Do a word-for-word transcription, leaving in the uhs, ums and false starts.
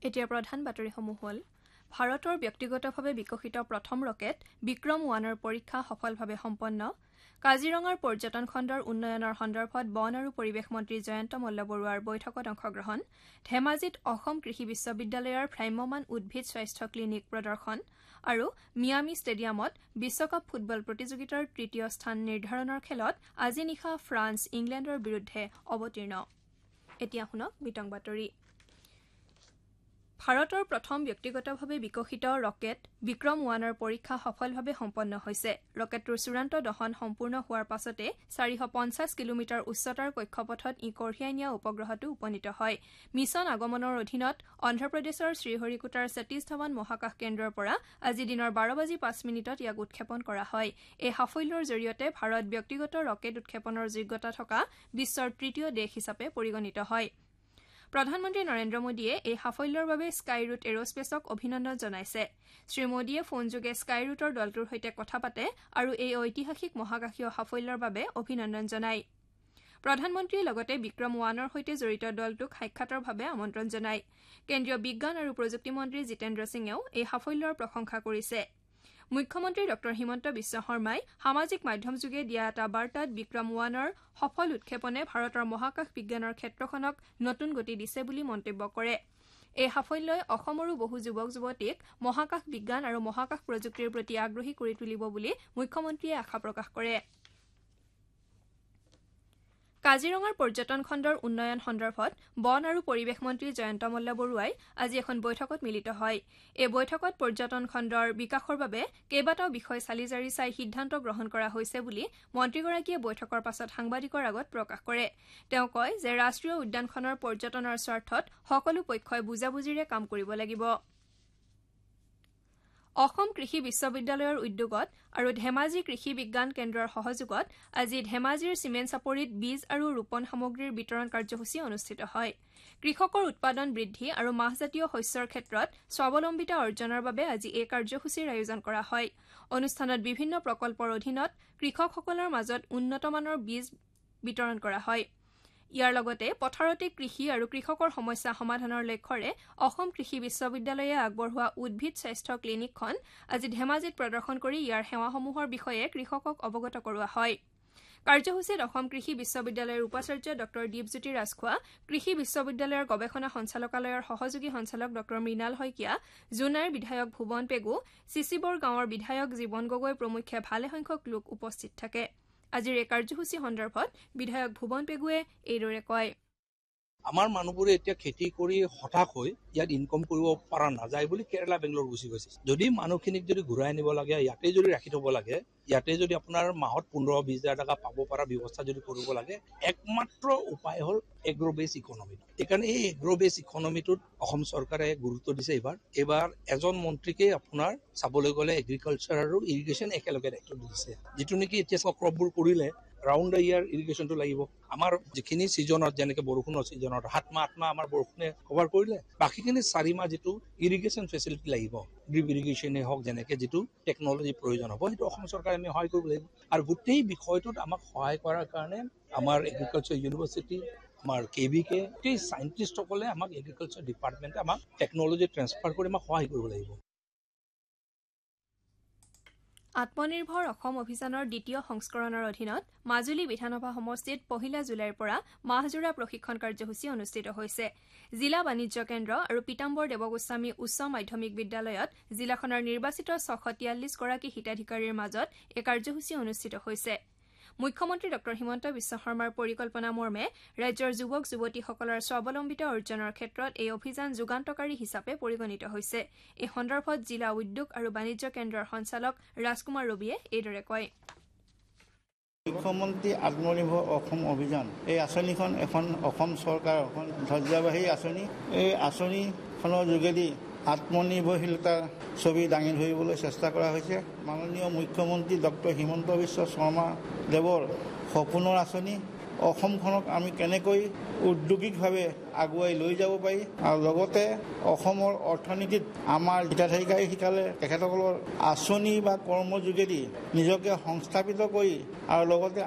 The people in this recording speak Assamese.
এতিয়া প্ৰধান বাতৰিসমূহ হ'ল ভাৰতৰ ব্যক্তিগতভাৱে বিকশিত প্ৰথম ৰকেট বিক্ৰম ওৱানৰ পৰীক্ষা সফলভাৱে সম্পন্ন কাজিৰঙাৰ পৰ্যটন খণ্ডৰ উন্নয়নৰ সন্দৰ্ভত বন আৰু পৰিৱেশ মন্ত্ৰী জয়ন্ত মল্লবৰুৱাৰ বৈঠকত অংশগ্ৰহণ ধেমাজিত অসম কৃষি বিশ্ববিদ্যালয়ৰ ভ্ৰাম্যমাণ উদ্ভিদ স্বাস্থ্য ক্লিনিক প্ৰদৰ্শন আৰু মিয়ামি ষ্টেডিয়ামত বিশ্বকাপ ফুটবল প্ৰতিযোগিতাৰ তৃতীয় স্থান নিৰ্ধাৰণৰ খেলত আজি নিশা ফ্ৰান্স ইংলেণ্ডৰ বিৰুদ্ধে অৱতীৰ্ণ এতিয়া শুনক বিতং বাতৰি ভাৰতৰ প্ৰথম ব্যক্তিগতভাৱে বিকশিত ৰকেট বিক্ৰম ওৱানৰ পৰীক্ষা সফলভাৱে সম্পন্ন হৈছে ৰকেটটোৰ চূড়ান্ত দহন সম্পূৰ্ণ হোৱাৰ পাছতে চাৰিশ পঞ্চাছ কিলোমিটাৰ উচ্চতাৰ কক্ষপথত ই কঢ়িয়াই নিয়া উপগ্ৰহটো উপনীত হয় মিছন আগমনৰ অধীনত অন্ধ্ৰপ্ৰদেশৰ শ্ৰীহৰিকোটাৰ সতীশ ধাৱান মহাকাশ কেন্দ্ৰৰ পৰা আজি দিনৰ বাৰ বাজি পাঁচ মিনিটত ইয়াক উৎক্ষেপণ কৰা হয় এই সাফল্যৰ জৰিয়তে ভাৰত ব্যক্তিগত ৰকেট উৎক্ষেপণৰ যোগ্যতা থকা বিশ্বৰ তৃতীয় দেশ হিচাপে পৰিগণিত হয় প্ৰধানমন্ত্ৰী নৰেন্দ্ৰ মোদীয়ে এই সাফল্যৰ বাবে স্কাইৰুট এৰোস্পেচক অভিনন্দন জনাইছে শ্ৰীমোদীয়ে ফোনযোগে স্কাইৰুটৰ দলটোৰ সৈতে কথা পাতে আৰু এই ঐতিহাসিক মহাকাশীয় সাফল্যৰ বাবে অভিনন্দন জনায় প্ৰধানমন্ত্ৰীয়ে লগতে বিক্ৰম ওৱানৰ সৈতে জড়িত দলটোক সাক্ষাতৰ বাবে আমন্ত্ৰণ জনায় কেন্দ্ৰীয় বিজ্ঞান আৰু প্ৰযুক্তি মন্ত্ৰী জিতেন্দ্ৰ সিঙেও এই সাফল্যৰ প্ৰশংসা কৰিছে মুখ্যমন্ত্ৰী ডঃ হিমন্ত বিশ্ব শৰ্মাই সামাজিক মাধ্যমযোগে দিয়া এটা বাৰ্তাত বিক্ৰম ওৱানৰ সফল উৎক্ষেপনে ভাৰতৰ মহাকাশ বিজ্ঞানৰ ক্ষেত্ৰখনক নতুন গতি দিছে বুলি মন্তব্য কৰে এই সাফল্যই অসমৰো বহু যুৱক যুৱতীক মহাকাশ বিজ্ঞান আৰু মহাকাশ প্ৰযুক্তিৰ প্ৰতি আগ্ৰহী কৰি তুলিব বুলি মুখ্যমন্ত্ৰীয়ে আশা প্ৰকাশ কৰে কাজিৰঙাৰ পৰ্যটন খণ্ডৰ উন্নয়ন সন্দৰ্ভত বন আৰু পৰিৱেশ মন্ত্ৰী জয়ন্ত মল্লবৰুৱাই আজি এখন বৈঠকত মিলিত হয় এই বৈঠকত পৰ্যটন খণ্ডৰ বিকাশৰ বাবে কেইবাটাও বিষয় চালি জাৰি চাই সিদ্ধান্ত গ্ৰহণ কৰা হৈছে বুলি মন্ত্ৰীগৰাকীয়ে বৈঠকৰ পাছত সাংবাদিকৰ আগত প্ৰকাশ কৰে তেওঁ কয় যে ৰাষ্ট্ৰীয় উদ্যানখনৰ পৰ্যটনৰ স্বাৰ্থত সকলো পক্ষই বুজাবুজিৰে কাম কৰিব লাগিব অসম কৃষি বিশ্ববিদ্যালয়ৰ উদ্যোগত আৰু ধেমাজি কৃষি বিজ্ঞান কেন্দ্ৰৰ সহযোগত আজি ধেমাজিৰ চিমেণ্ট চাপৰিত বীজ আৰু ৰোপণ সামগ্ৰীৰ বিতৰণ কাৰ্যসূচী অনুষ্ঠিত হয় কৃষকৰ উৎপাদন বৃদ্ধি আৰু মাহজাতীয় শস্যৰ ক্ষেত্ৰত স্বাৱলম্বিতা অৰ্জনৰ বাবে আজি এই কাৰ্যসূচীৰ আয়োজন কৰা হয় অনুষ্ঠানত বিভিন্ন প্ৰকল্পৰ অধীনত কৃষকসকলৰ মাজত উন্নতমানৰ বীজ বিতৰণ কৰা হয় ইয়াৰ লগতে পথাৰতে কৃষি আৰু কৃষকৰ সমস্যা সমাধানৰ লক্ষ্যৰে অসম কৃষি বিশ্ববিদ্যালয়ে আগবঢ়োৱা উদ্ভিদ স্বাস্থ্য ক্লিনিকখন আজি ধেমাজিত প্ৰদৰ্শন কৰি ইয়াৰ সেৱাসমূহৰ বিষয়ে কৃষকক অৱগত কৰোৱা হয় কাৰ্যসূচীত অসম কৃষি বিশ্ববিদ্যালয়ৰ উপাচাৰ্য ডঃ দীপজ্যোতি ৰাজখোৱা কৃষি বিশ্ববিদ্যালয়ৰ গৱেষণা সঞ্চালকালয়ৰ সহযোগী সঞ্চালক ডঃ মৃণাল শইকীয়া জোনাইৰ বিধায়ক ভুৱন পেগু চিচিবৰ গাঁৱৰ বিধায়ক জীৱন গগৈ প্ৰমুখ্যে ভালেসংখ্যক লোক উপস্থিত থাকে আজিৰ এই কাৰ্যসূচী সন্দৰ্ভত বিধায়ক ভুৱন পেগুৱে এইদৰে কয় আমাৰ মানুহবোৰে এতিয়া খেতি কৰি হঠাৎ হৈ ইয়াত ইনকম কৰিব পৰা নাযায় বুলি কেৰালা বেংগলোৰ গুচি গৈছে যদি মানুহখিনিক যদি ঘূৰাই আনিব লাগে ইয়াতে যদি ৰাখি থব লাগে ইয়াতে যদি আপোনাৰ মাহত পোন্ধৰ বিশ হাজাৰ টকা পাব পৰা ব্যৱস্থা যদি কৰিব লাগে একমাত্ৰ উপায় হ'ল এগ্ৰ বেছ ইকনমি সেইকাৰণে এই এগ্ৰ বেছ ইকনমিটোত অসম চৰকাৰে গুৰুত্ব দিছে এইবাৰ এইবাৰ এজন মন্ত্ৰীকে আপোনাৰ চাবলৈ গ'লে এগ্ৰিকালচাৰ আৰু ইৰিগেশ্যন একেলগে দায়িত্ব দিছে যিটো নেকি এতিয়া ক্ৰপবোৰ কৰিলে ৰাউণ্ড দ্য ইয়াৰ ইৰিগেশ্যনটো লাগিব আমাৰ যিখিনি ছিজনত যেনেকে বৰষুণৰ ছিজনত সাত মাহ আঠ মাহ আমাৰ বৰষুণে কভাৰ কৰিলে বাকীখিনি চাৰি মাহ যিটো ইৰিগেশ্যন ফেচিলিটি লাগিব ড্ৰিপ ইৰিগেশ্যনে হওক যেনেকে যিটো টেকনলজি প্ৰয়োজন হ'ব সেইটো অসম চৰকাৰে আমি সহায় কৰিব লাগিব আৰু গোটেই বিষয়টোত আমাক সহায় কৰাৰ কাৰণে আমাৰ এগ্ৰিকালচাৰ ইউনিভাৰ্চিটি আমাৰ কে ভি কে গোটেই চাইণ্টিষ্টসকলে আমাক এগ্ৰিকালচাৰ ডিপাৰ্টমেণ্টে আমাক টেকনলজি ট্ৰেন্সফাৰ কৰি আমাক সহায় কৰিব লাগিব আত্মনিৰ্ভৰ অসম অভিযানৰ দ্বিতীয় সংস্কৰণৰ অধীনত মাজুলী বিধানসভা সমষ্টিত পহিলা জুলাইৰ পৰা মাহজোৰা প্ৰশিক্ষণ কাৰ্যসূচী অনুষ্ঠিত হৈছে জিলা বাণিজ্য কেন্দ্ৰ আৰু পীতাম্বৰ দেৱগোস্বামী উচ্চ মাধ্যমিক বিদ্যালয়ত জিলাখনৰ নিৰ্বাচিত ছশ তিয়াল্লিছ গৰাকী হিতাধিকাৰীৰ মাজত এই কাৰ্যসূচী অনুষ্ঠিত হৈছে মুখ্যমন্ত্ৰী ডঃ হিমন্ত বিশ্ব শৰ্মাৰ পৰিকল্পনা মৰ্মে ৰাজ্যৰ যুৱক যুৱতীসকলৰ স্বাৱলম্বিতা অৰ্জনৰ ক্ষেত্ৰত এই অভিযান যুগান্তকাৰী হিচাপে পৰিগণিত হৈছে এই সন্দৰ্ভত জিলা উদ্যোগ আৰু বাণিজ্য কেন্দ্ৰৰ সঞ্চালক ৰাজকুমাৰ ৰবিয়ে এইদৰে কয় মুখ্যমন্ত্ৰী আত্মনিৰ্ভৰ অসম অভিযান এই আঁচনিখন এখন অসম চৰকাৰৰ এখন ধ্বজাবাহী আঁচনি এই আঁচনিখনৰ যোগেদি আত্মনিৰ্ভৰশীলতাৰ ছবি দাঙি ধৰিবলৈ চেষ্টা কৰা হৈছে মাননীয় মুখ্যমন্ত্ৰী ডঃ হিমন্ত বিশ্ব শৰ্মা দেৱৰ সপোনৰ আঁচনি অসমখনক আমি কেনেকৈ উদ্যোগিকভাৱে আগুৱাই লৈ যাব পাৰি আৰু লগতে অসমৰ অৰ্থনীতিত আমাৰ হিতাধিকাৰী শিকালে তেখেতসকলৰ আঁচনি বা কৰ্মৰ যোগেদি নিজকে সংস্থাপিত কৰি আৰু লগতে